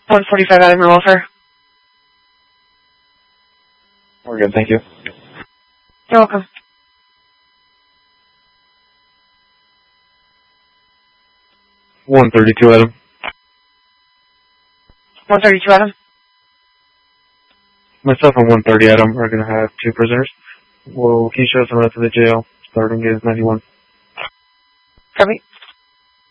145 Adam Welfare. We're good, thank you. You're welcome. $132 Adam. 132 Adam. Myself and 130 Adam are going to have 2 prisoners. Well, can you show us the rest of the jail? Starting is 91. Copy.